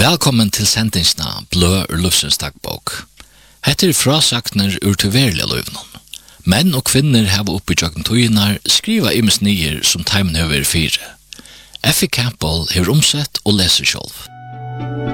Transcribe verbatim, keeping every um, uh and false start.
Velkommen til sendingsna Blø ur Lufsens dagbok. Hette er frasakner ur til verlige løvnen. Menn og kvinner har oppi tjøkken tøynar skriva imes nyer som teimen høver fire. Effie Campbell har omsett og leser sjálv.